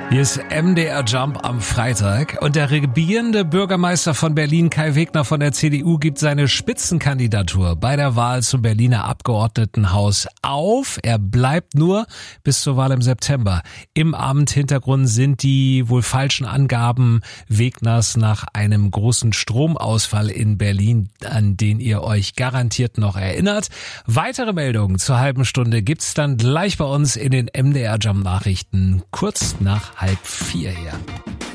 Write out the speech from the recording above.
Hier ist MDR Jump am Freitag und der regierende Bürgermeister von Berlin, Kai Wegner von der CDU, gibt seine Spitzenkandidatur bei der Wahl zum Berliner Abgeordnetenhaus auf. Er bleibt nur bis zur Wahl im September im Amt. Hintergrund sind die wohl falschen Angaben Wegners nach einem großen Stromausfall in Berlin, an den ihr euch garantiert noch erinnert. Weitere Meldungen zur halben Stunde gibt's dann gleich bei uns in den MDR Jump Nachrichten kurz nach 3:30 hier.